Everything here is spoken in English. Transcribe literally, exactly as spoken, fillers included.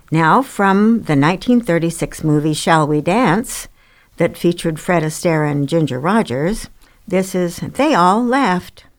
Now, from the nineteen thirty-six movie Shall We Dance, that featured Fred Astaire and Ginger Rogers, this is They All Laughed.